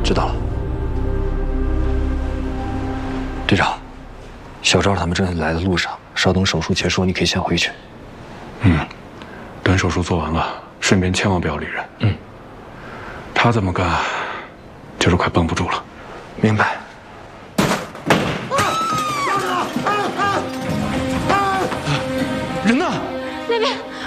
知道了。队长，小赵他们正在来的路上，稍等手术结束，你可以先回去。 等手术做完了，顺便千万不要理人。他这么干，就是快绷不住了。 明白。